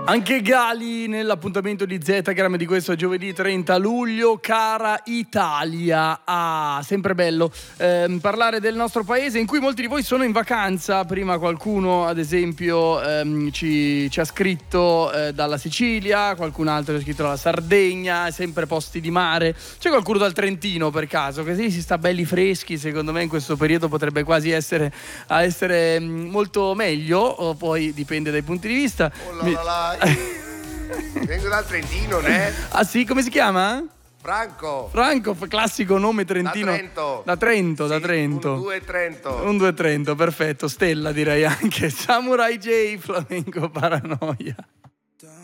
Anche Gali nell'appuntamento di Zetagram di questo giovedì 30 luglio. Cara Italia, sempre bello parlare del nostro paese in cui molti di voi sono in vacanza. Prima qualcuno ad esempio ci ha scritto dalla Sicilia, qualcun altro ci ha scritto dalla Sardegna, sempre posti di mare. C'è qualcuno dal Trentino per caso? Così si sta belli freschi, secondo me in questo periodo potrebbe quasi essere molto meglio, o poi dipende dai punti di vista. Vengo dal Trentino, né? Ah sì, come si chiama? Franco, classico nome trentino. Da Trento. Un 2 Trento, perfetto. Stella direi anche. Samurai J, Flamenco Paranoia.